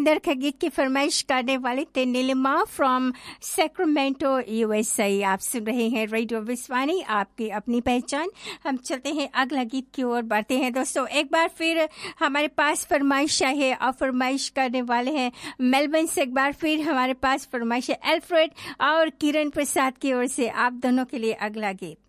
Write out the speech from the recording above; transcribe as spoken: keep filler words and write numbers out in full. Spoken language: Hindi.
सुंदर के गीत की फरमाइश करने वाले थे नीलिमा फ्रॉम सैक्रामेंटो यूएसए। आप सुन रहे हैं रेडियो विश्वानी, आपकी अपनी पहचान। हम चलते हैं अगला गीत की ओर बढ़ते हैं। दोस्तों, एक बार फिर हमारे पास फरमाइश है और फरमाइश करने वाले हैं मेलबर्न से। एक बार फिर हमारे पास फरमाइश है एल्फ्रेड और किरण प्रसाद की ओर से। आप दोनों के लिए अगला गीत।